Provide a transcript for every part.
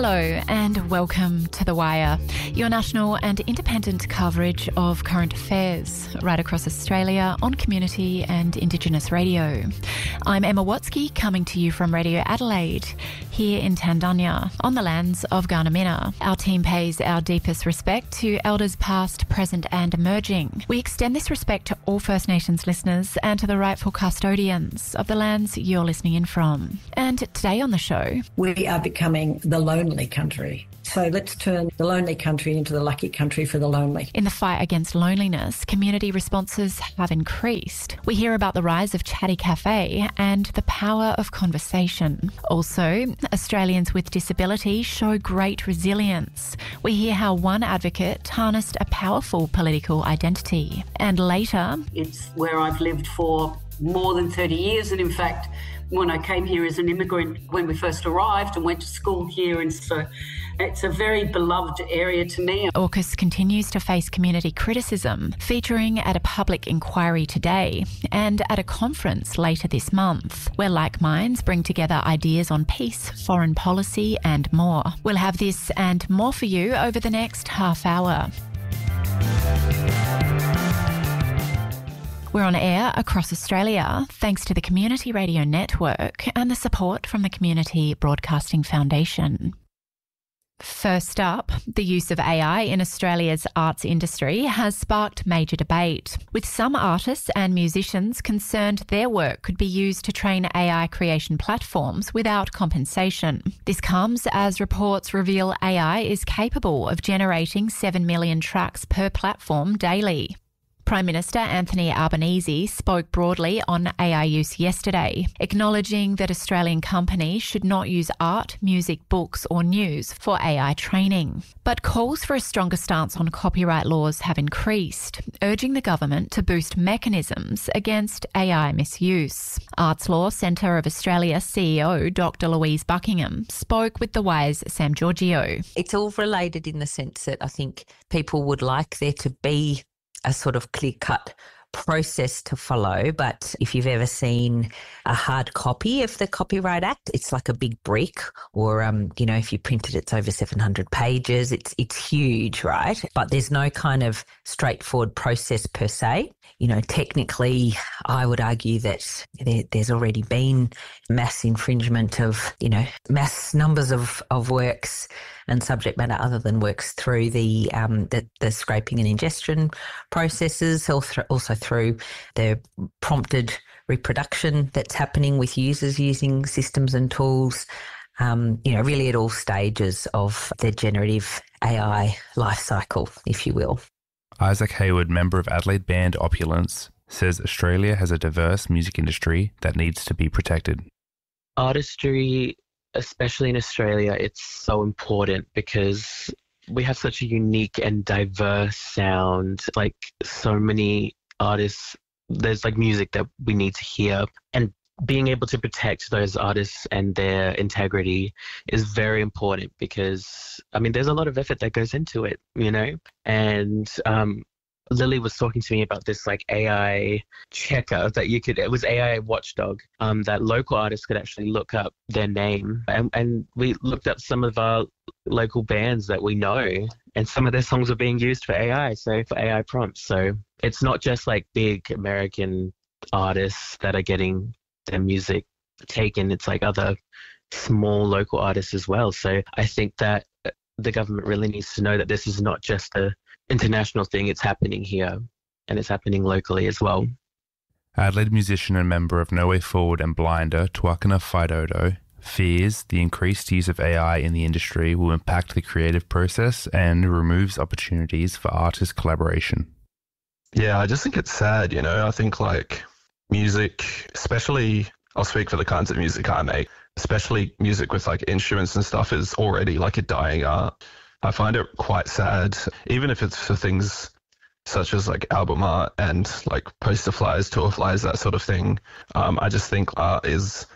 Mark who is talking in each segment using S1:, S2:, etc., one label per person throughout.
S1: Hello and welcome to The Wire, your national and independent coverage of current affairs right across Australia on community and Indigenous radio. I'm Emma Watsky, coming to you from Radio Adelaide here in Tandanya on the lands of Gurnamina. Our team pays our deepest respect to elders past, present and emerging. We extend this respect to all First Nations listeners and to the rightful custodians of the lands you're listening in from. And today on the show,
S2: we are becoming the lonely country. So let's turn the lonely country into the lucky country for the lonely.
S1: In the fight against loneliness, community responses have increased. We hear about the rise of Chatty Cafe and the power of conversation. Also, Australians with disability show great resilience. We hear how one advocate harnessed a powerful political identity. And later,
S3: it's where I've lived for more than 30 years, and in fact, when I came here as an immigrant, when we first arrived and went to school here, and so it's a very beloved area to me.
S1: AUKUS continues to face community criticism, featuring at a public inquiry today and at a conference later this month, where like minds bring together ideas on peace, foreign policy and more. We'll have this and more for you over the next half hour. We're on air across Australia thanks to the Community Radio Network and the support from the Community Broadcasting Foundation. First up, the use of AI in Australia's arts industry has sparked major debate, with some artists and musicians concerned their work could be used to train AI creation platforms without compensation. This comes as reports reveal AI is capable of generating 7 million tracks per platform daily. Prime Minister Anthony Albanese spoke broadly on AI use yesterday, acknowledging that Australian companies should not use art, music, books or news for AI training. But calls for a stronger stance on copyright laws have increased, urging the government to boost mechanisms against AI misuse. Arts Law Centre of Australia CEO Dr Louise Buckingham spoke with The Wire's Sam Giorgio.
S4: It's all related in the sense that I think people would like there to be a sort of clear-cut process to follow, but if you've ever seen a hard copy of the Copyright Act, it's like a big brick, or if you print it, it's over 700 pages. It's huge, right? But there's no kind of straightforward process per se. Technically, I would argue that there's already been mass infringement of, mass numbers of works and subject matter other than works through the scraping and ingestion processes, also through the prompted reproduction that's happening with users using systems and tools, really at all stages of the generative AI life cycle, if you will.
S5: Isaac Hayward, member of Adelaide band Opulence, says Australia has a diverse music industry that needs to be protected.
S6: Artistry, especially in Australia, it's so important because we have such a unique and diverse sound. Like so many artists, there's like music that we need to hear, and being able to protect those artists and their integrity is very important because, there's a lot of effort that goes into it, and Lily was talking to me about this like AI checker that it was AI watchdog, that local artists could actually look up their name. And we looked up some of our local bands that we know, and some of their songs are being used for AI, so for AI prompts. So it's not just like big American artists that are getting their music taken, it's like other small local artists as well. So I think that the government really needs to know that this is not just a international thing, it's happening here and it's happening locally as well.
S5: Adelaide musician and member of No Way Forward and Blinder, Tuakana Whaidodo, fears the increased use of AI in the industry will impact the creative process and removes opportunities for artist collaboration.
S7: Yeah, I just think it's sad, I think like music, especially, I'll speak for the kinds of music I make, especially music with like instruments and stuff, is already like a dying art. I find it quite sad, even if it's for things such as like album art and like poster flyers, tour flyers, that sort of thing. I just think art is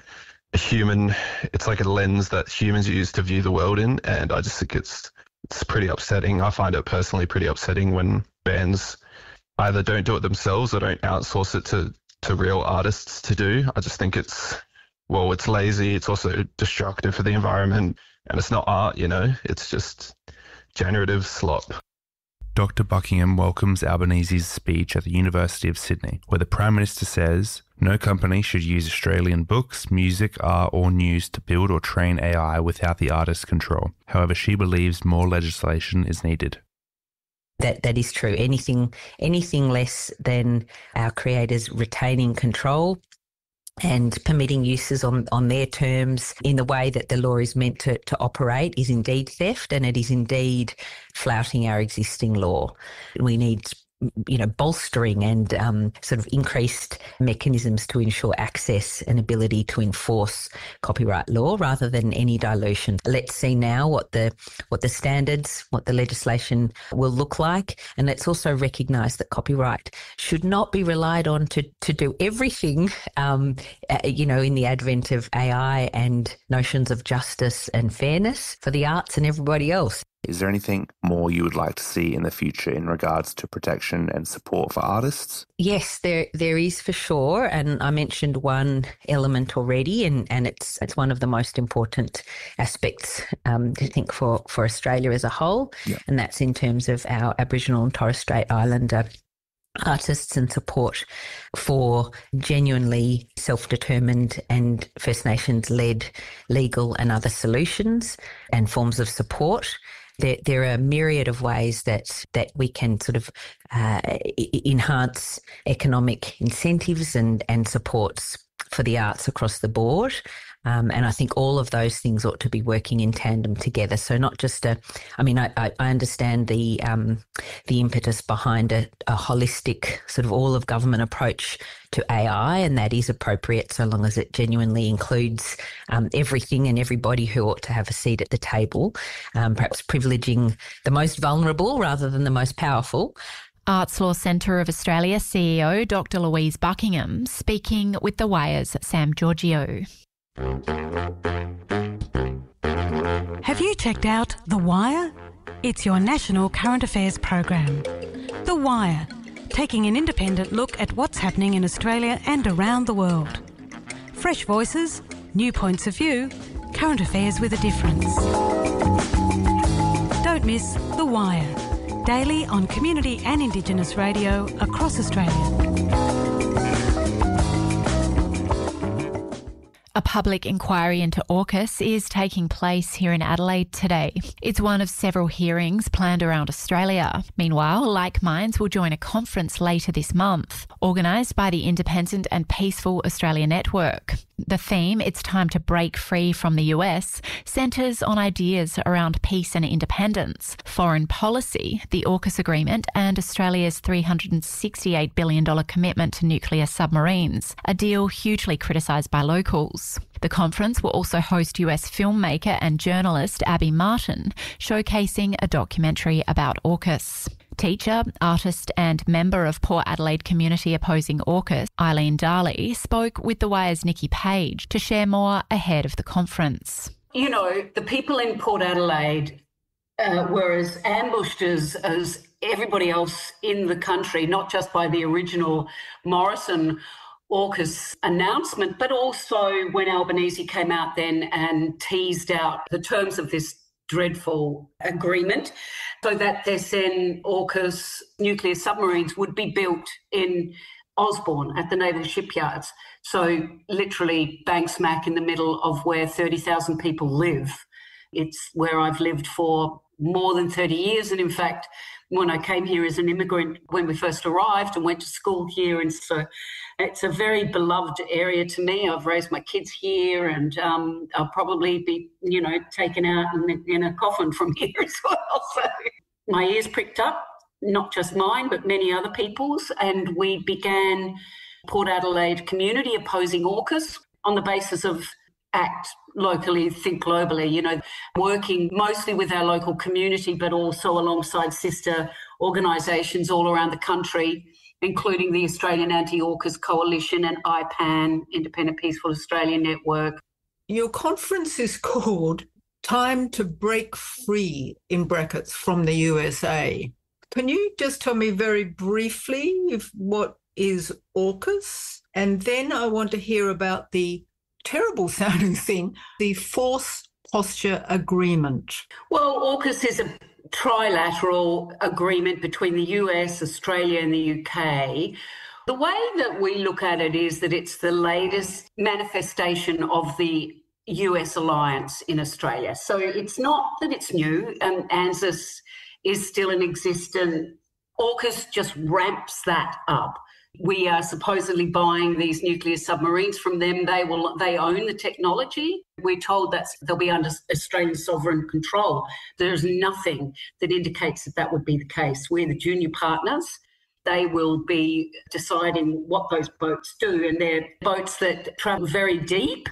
S7: it's like a lens that humans use to view the world in, and I just think it's pretty upsetting. I find it personally pretty upsetting when bands either don't do it themselves or don't outsource it to real artists to do. I just think it's well, it's lazy, it's also destructive for the environment, and it's not art, you know, it's just generative slop.
S5: Dr. Buckingham welcomes Albanese's speech at the University of Sydney, where the Prime Minister says no company should use Australian books, music, art or news to build or train AI without the artist's control. However, she believes more legislation is needed.
S4: That is true. Anything less than our creators retaining control and permitting uses on their terms in the way that the law is meant to operate is indeed theft, and it is indeed flouting our existing law. We need bolstering and sort of increased mechanisms to ensure access and ability to enforce copyright law rather than any dilution. Let's see now what the standards, what the legislation will look like, and let's also recognise that copyright should not be relied on to do everything, in the advent of AI and notions of justice and fairness for the arts and everybody else.
S5: Is there anything more you would like to see in the future in regards to protection and support for artists?
S4: Yes, there is for sure. And I mentioned one element already, and it's one of the most important aspects, I think, for Australia as a whole. Yeah. And that's in terms of our Aboriginal and Torres Strait Islander artists and support for genuinely self-determined and First Nations-led legal and other solutions and forms of support. There are a myriad of ways that we can sort of enhance economic incentives and supports for the arts across the board. And I think all of those things ought to be working in tandem together. So not just I understand the impetus behind a holistic sort of all of government approach to AI, and that is appropriate so long as it genuinely includes everything and everybody who ought to have a seat at the table, perhaps privileging the most vulnerable rather than the most powerful.
S1: Arts Law Centre of Australia CEO Dr. Louise Buckingham speaking with The Wire's Sam Giorgio.
S8: Have you checked out The Wire? It's your national current affairs program. The Wire, taking an independent look at what's happening in Australia and around the world. Fresh voices, new points of view, current affairs with a difference. Don't miss The Wire, daily on community and Indigenous radio across Australia.
S1: A public inquiry into AUKUS is taking place here in Adelaide today. It's one of several hearings planned around Australia. Meanwhile, Like Minds will join a conference later this month, organised by the Independent and Peaceful Australia Network. The theme, It's Time to Break Free from the US, centres on ideas around peace and independence, foreign policy, the AUKUS agreement and Australia's $368 billion commitment to nuclear submarines, a deal hugely criticised by locals. The conference will also host US filmmaker and journalist Abby Martin, showcasing a documentary about AUKUS. Teacher, artist and member of Port Adelaide community opposing AUKUS, Eileen Darley, spoke with The Wire's Nikki Page to share more ahead of the conference.
S3: You know, the people in Port Adelaide were as ambushed as everybody else in the country, not just by the original Morrison AUKUS announcement, but also when Albanese came out then and teased out the terms of this dreadful agreement so that their then AUKUS nuclear submarines would be built in Osborne at the naval shipyards. So literally bang smack in the middle of where 30,000 people live. It's where I've lived for more than 30 years. And in fact, when I came here as an immigrant, when we first arrived and went to school here, and so it's a very beloved area to me. I've raised my kids here, and I'll probably be, taken out in a coffin from here as well. So my ears pricked up, not just mine, but many other people's. And we began Port Adelaide community opposing AUKUS on the basis of act locally, think globally, working mostly with our local community, but also alongside sister organisations all around the country, including the Australian Anti-AUKUS Coalition and IPAN, Independent Peaceful Australia Network.
S2: Your conference is called Time to Break Free, in brackets, from the USA. Can you just tell me very briefly what is AUKUS? And then I want to hear about the terrible sounding thing, the Force Posture Agreement.
S3: Well, AUKUS is a trilateral agreement between the US, Australia and the UK. The way that we look at it is that it's the latest manifestation of the US alliance in Australia. So it's not that it's new, and ANZUS is still in existence. AUKUS just ramps that up. We are supposedly buying these nuclear submarines from them. They own the technology. We're told that they'll be under Australian sovereign control. There's nothing that indicates that that would be the case. We're the junior partners. They will be deciding what those boats do, and they're boats that travel very deep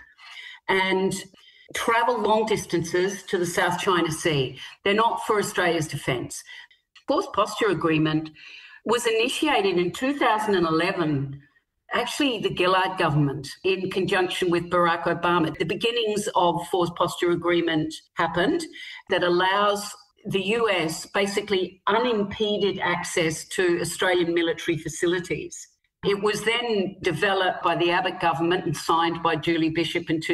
S3: and travel long distances to the South China Sea. They're not for Australia's defence. Force Posture Agreement was initiated in 2011, actually the Gillard government, in conjunction with Barack Obama. The beginnings of Force Posture Agreement happened that allows the US basically unimpeded access to Australian military facilities. It was then developed by the Abbott government and signed by Julie Bishop in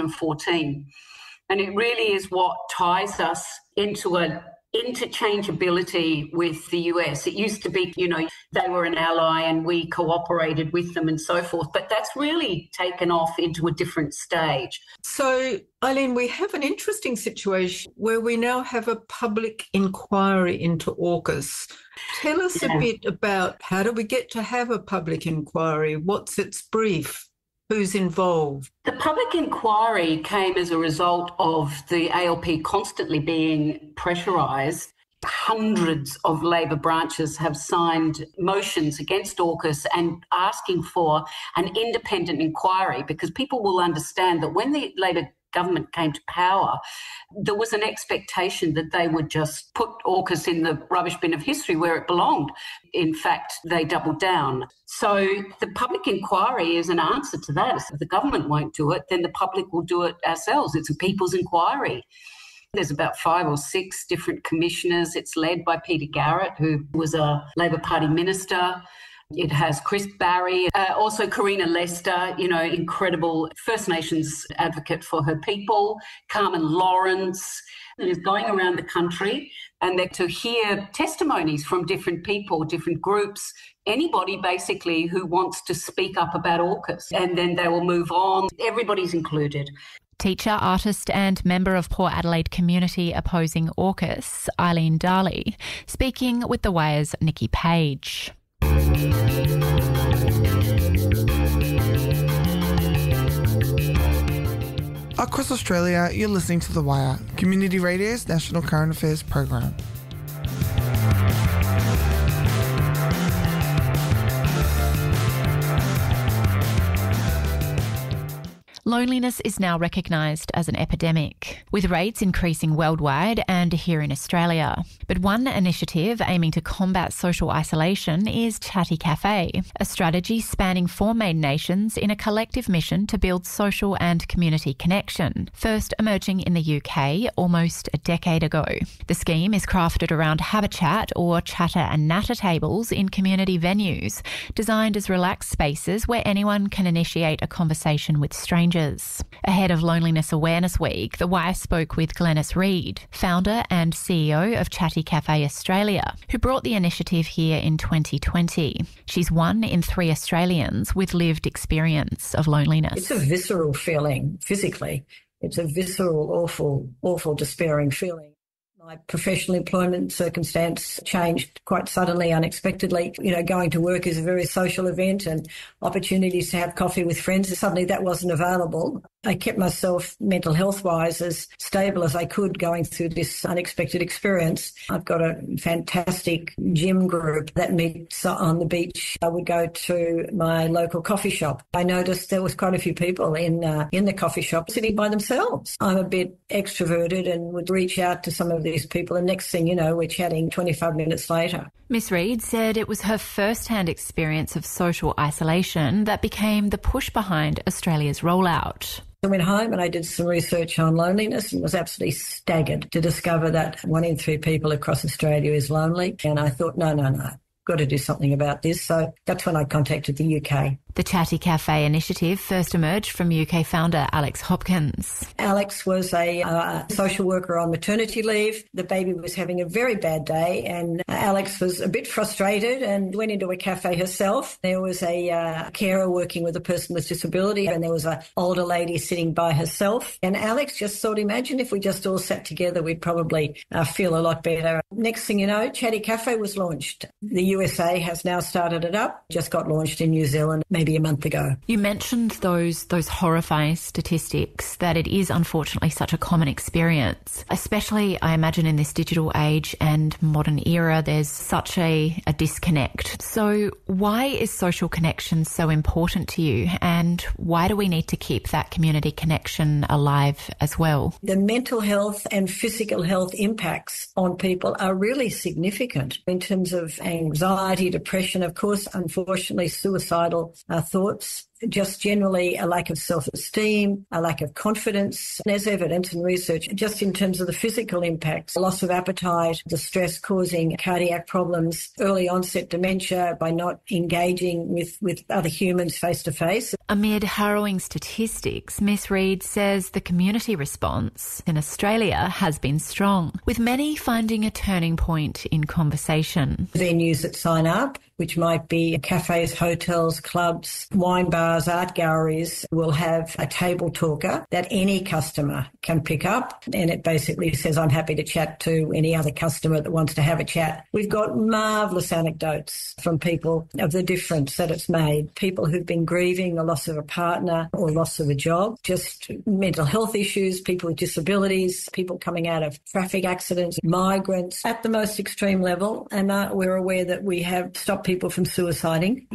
S3: 2014. And it really is what ties us into an interchangeability with the US. It used to be, they were an ally and we cooperated with them and so forth, but that's really taken off into a different stage.
S2: So, Eileen, we have an interesting situation where we now have a public inquiry into AUKUS. Tell us a bit about how do we get to have a public inquiry? What's its brief? Who's involved?
S3: The public inquiry came as a result of the ALP constantly being pressurised. Hundreds of Labor branches have signed motions against AUKUS and asking for an independent inquiry, because people will understand that when the Labor government came to power, there was an expectation that they would just put AUKUS in the rubbish bin of history where it belonged. In fact, they doubled down. So the public inquiry is an answer to that. If the government won't do it, then the public will do it ourselves. It's a people's inquiry. There's about 5 or 6 different commissioners. It's led by Peter Garrett, who was a Labor Party minister. It has Chris Barry, also Karina Lester, incredible First Nations advocate for her people, Carmen Lawrence, and is going around the country and they're to hear testimonies from different people, different groups, anybody basically who wants to speak up about AUKUS, and then they will move on. Everybody's included.
S1: Teacher, artist and member of Port Adelaide community opposing AUKUS, Eileen Darley, speaking with The Wire's Nikki Page.
S9: Across Australia, you're listening to The Wire, Community Radio's national current affairs program.
S1: Loneliness is now recognised as an epidemic, with rates increasing worldwide and here in Australia. But one initiative aiming to combat social isolation is Chatty Cafe, a strategy spanning 4 main nations in a collective mission to build social and community connection, first emerging in the UK almost a decade ago. The scheme is crafted around have a chat or chatter and natter tables in community venues, designed as relaxed spaces where anyone can initiate a conversation with strangers. Ahead of Loneliness Awareness Week, The Wire spoke with Glenys Reid, founder and CEO of Chatty Cafe Australia, who brought the initiative here in 2020. She's 1 in 3 Australians with lived experience of loneliness.
S10: It's a visceral feeling, physically. It's a visceral, awful, despairing feeling. My professional employment circumstance changed quite suddenly, unexpectedly. Going to work is a very social event and opportunities to have coffee with friends. Suddenly that wasn't available. I kept myself mental health-wise as stable as I could going through this unexpected experience. I've got a fantastic gym group that meets on the beach. I would go to my local coffee shop. I noticed there was quite a few people in the coffee shop sitting by themselves. I'm a bit extroverted and would reach out to some of these people, and next thing you know, we're chatting 25 minutes later.
S1: Miss Reid said it was her first-hand experience of social isolation that became the push behind Australia's rollout.
S10: I went home and I did some research on loneliness and was absolutely staggered to discover that 1 in 3 people across Australia is lonely. And I thought, no, got to do something about this. So that's when I contacted the UK.
S1: The Chatty Cafe initiative first emerged from UK founder Alex Hopkins.
S10: Alex was a social worker on maternity leave. The baby was having a very bad day and Alex was a bit frustrated and went into a cafe herself. There was a carer working with a person with disability and there was an older lady sitting by herself. And Alex just thought, imagine if we just all sat together, we'd probably feel a lot better. Next thing you know, Chatty Cafe was launched. The USA has now started it up, just got launched in New Zealand maybe a month ago.
S1: You mentioned those horrifying statistics, that it is unfortunately such a common experience, especially I imagine in this digital age and modern era, there's such a disconnect. So why is social connection so important to you and why do we need to keep that community connection alive as well?
S10: The mental health and physical health impacts on people are really significant in terms of anxiety, depression, of course, unfortunately, suicidal thoughts. Just generally a lack of self-esteem, a lack of confidence. There's evidence and research just in terms of the physical impacts, loss of appetite, the stress causing cardiac problems, early onset dementia by not engaging with other humans face to face.
S1: Amid harrowing statistics, Ms. Reid says the community response in Australia has been strong, with many finding a turning point in conversation.
S10: Venues that sign up, which might be cafes, hotels, clubs, wine bars, art galleries, will have a table talker that any customer can pick up. And it basically says, I'm happy to chat to any other customer that wants to have a chat. We've got marvellous anecdotes from people of the difference that it's made. People who've been grieving the loss of a partner or loss of a job, just mental health issues, people with disabilities, people coming out of traffic accidents, migrants at the most extreme level. And we're aware that we have stopped people from suiciding,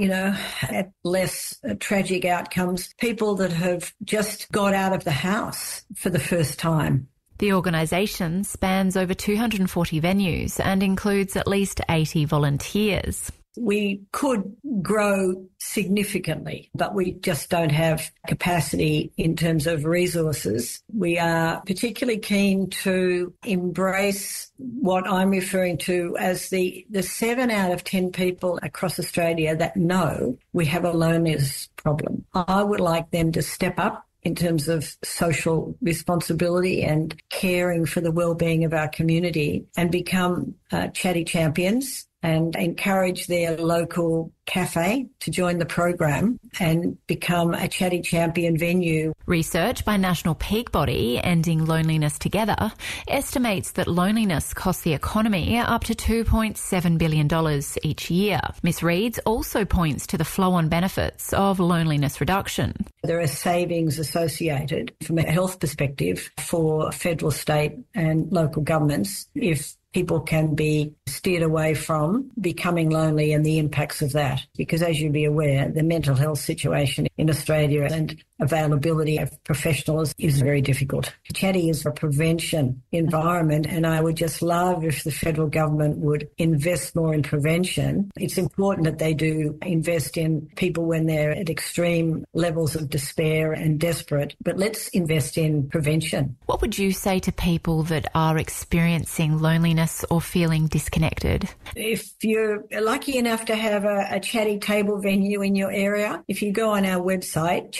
S10: at less tragic outcomes, people that have just got out of the house for the first time.
S1: The organisation spans over 240 venues and includes at least 80 volunteers.
S10: We could grow significantly, but we just don't have capacity in terms of resources. We are particularly keen to embrace what I'm referring to as the 7 out of 10 people across Australia that know we have a loneliness problem. I would like them to step up in terms of social responsibility and caring for the well-being of our community and become chatty champions and encourage their local cafe to join the program and become a chatty champion venue.
S1: Research by national peak body Ending Loneliness Together estimates that loneliness costs the economy up to $2.7 billion each year. Ms. Reid also points to the flow-on benefits of loneliness reduction.
S10: There are savings associated from a health perspective for federal, state and local governments if people can be steered away from becoming lonely and the impacts of that. Because as you'd be aware, the mental health situation in Australia and availability of professionals is very difficult. Chatty is a prevention environment, and I would just love if the federal government would invest more in prevention. It's important that they do invest in people when they're at extreme levels of despair and desperate, but let's invest in prevention.
S1: What would you say to people that are experiencing loneliness or feeling disconnected?
S10: If you're lucky enough to have a chatty table venue in your area, if you go on our website,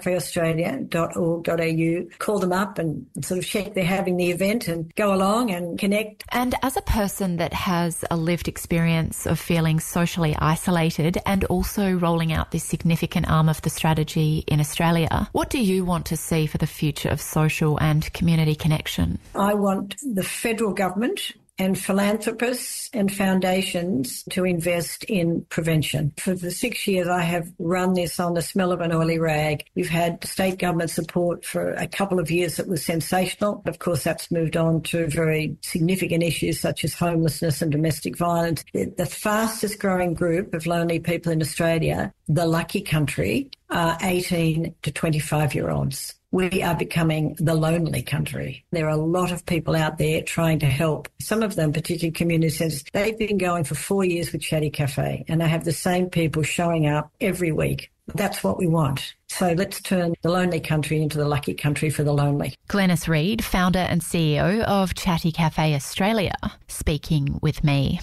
S10: chattycafeaustralia.org.au, call them up and sort of check they're having the event and go along and connect.
S1: And as a person that has a lived experience of feeling socially isolated and also rolling out this significant arm of the strategy in Australia, what do you want to see for the future of social and community connection?
S10: I want the federal government and philanthropists and foundations to invest in prevention. For the 6 years I have run this on the smell of an oily rag. We've had state government support for a couple of years that was sensational. Of course, that's moved on to very significant issues such as homelessness and domestic violence. The fastest growing group of lonely people in Australia, the lucky country, are 18 to 25-year-olds. We are becoming the lonely country. There are a lot of people out there trying to help. Some of them, particularly community centres, they've been going for 4 years with Chatty Cafe, and they have the same people showing up every week. That's what we want. So let's turn the lonely country into the lucky country for the lonely.
S1: Glenys Reid, founder and CEO of Chatty Cafe Australia, speaking with me.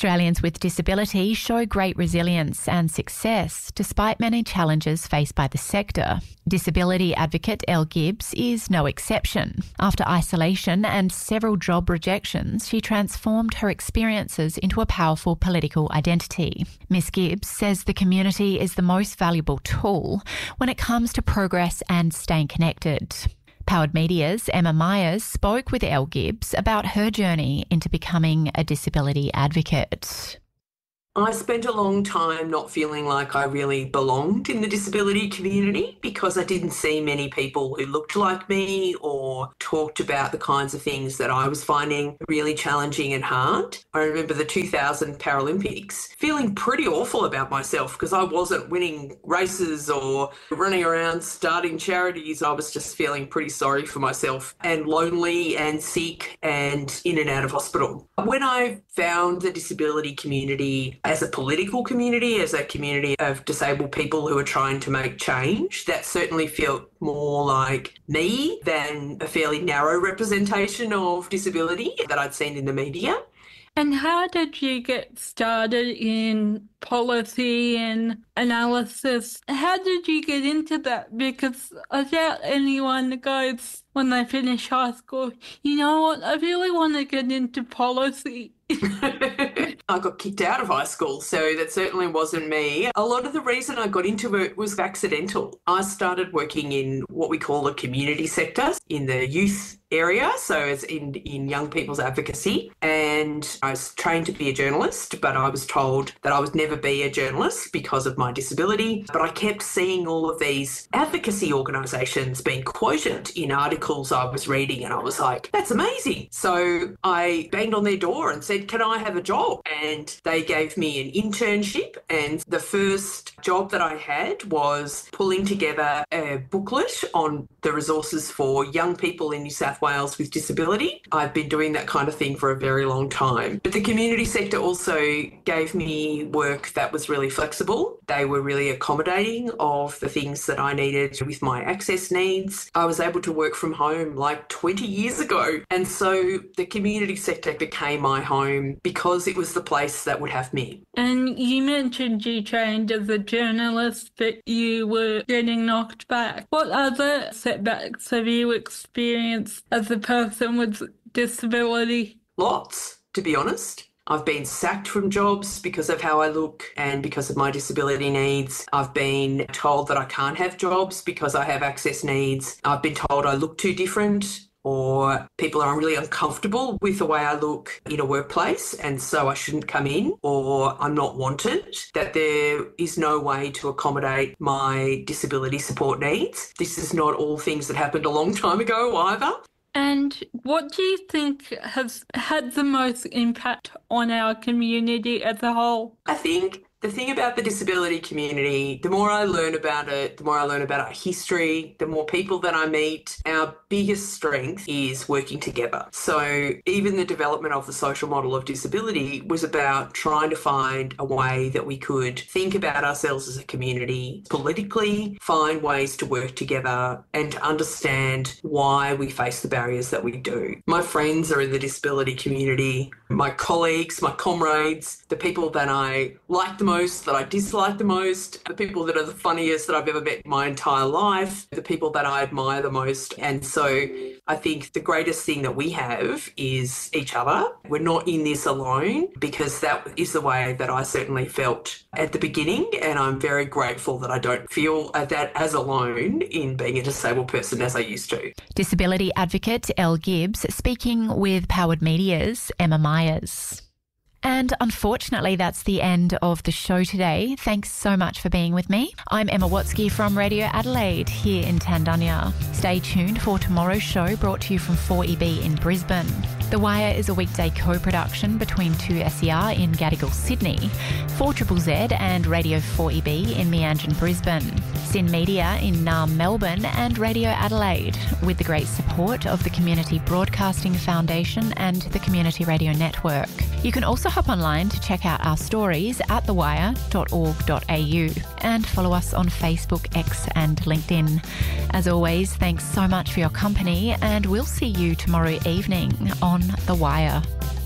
S1: Australians with disability show great resilience and success despite many challenges faced by the sector. Disability advocate Elle Gibbs is no exception. After isolation and several job rejections, she transformed her experiences into a powerful political identity. Miss Gibbs says the community is the most valuable tool when it comes to progress and staying connected. Powered Media's Emma Myers spoke with Elle Gibbs about her journey into becoming a disability advocate.
S11: I spent a long time not feeling like I really belonged in the disability community because I didn't see many people who looked like me or talked about the kinds of things that I was finding really challenging and hard. I remember the 2000 Paralympics feeling pretty awful about myself because I wasn't winning races or running around starting charities. I was just feeling pretty sorry for myself and lonely and sick and in and out of hospital. When I found the disability community as a political community, as a community of disabled people who are trying to make change, that certainly felt more like me than a fairly narrow representation of disability that I'd seen in the media.
S12: And how did you get started in policy and analysis? How did you get into that? Because I doubt anyone goes when they finish high school, you know what, I really want to get into policy.
S11: I got kicked out of high school, so that certainly wasn't me. A lot of the reason I got into it was accidental. I started working in what we call the community sector in the youth area, so it's in young people's advocacy, and I was trained to be a journalist, but I was told that I would never be a journalist because of my disability. But I kept seeing all of these advocacy organisations being quoted in articles I was reading, and I was like, that's amazing. So I banged on their door and said, can I have a job? And they gave me an internship, and the first job that I had was pulling together a booklet on the resources for young people in New South Wales with disability. I've been doing that kind of thing for a very long time. But the community sector also gave me work that was really flexible. They were really accommodating of the things that I needed with my access needs. I was able to work from home like 20 years ago. And so the community sector became my home because it was the place that would have me.
S12: And you mentioned you trained as a journalist, but you were getting knocked back. What other setbacks have you experienced as a person with disability?
S11: Lots, to be honest. I've been sacked from jobs because of how I look and because of my disability needs. I've been told that I can't have jobs because I have access needs. I've been told I look too different, or people are really uncomfortable with the way I look in a workplace and so I shouldn't come in, or I'm not wanted, that there is no way to accommodate my disability support needs. This is not all things that happened a long time ago either.
S12: And what do you think has had the most impact on our community as a whole?
S11: I think the thing about the disability community, the more I learn about it, the more I learn about our history, the more people that I meet, our biggest strength is working together. So even the development of the social model of disability was about trying to find a way that we could think about ourselves as a community politically, find ways to work together and to understand why we face the barriers that we do. My friends are in the disability community, my colleagues, my comrades, the people that I like the most, that I dislike the most, the people that are the funniest that I've ever met in my entire life, the people that I admire the most. And so I think the greatest thing that we have is each other. We're not in this alone, because that is the way that I certainly felt at the beginning. And I'm very grateful that I don't feel that as alone in being a disabled person as I used to.
S1: Disability advocate Elle Gibbs speaking with Powered Media's Emma Myers. And unfortunately, that's the end of the show today. Thanks so much for being with me. I'm Emma Watsky from Radio Adelaide here in Tandanya. Stay tuned for tomorrow's show, brought to you from 4EB in Brisbane. The Wire is a weekday co-production between 2SER in Gadigal, Sydney, 4ZZZ and Radio 4EB in Meanjin, Brisbane, Sin Media in Naarm, Melbourne and Radio Adelaide, with the great support of the Community Broadcasting Foundation and the Community Radio Network. You can also hop online to check out our stories at thewire.org.au and follow us on Facebook, X and LinkedIn. As always, thanks so much for your company, and we'll see you tomorrow evening on The Wire.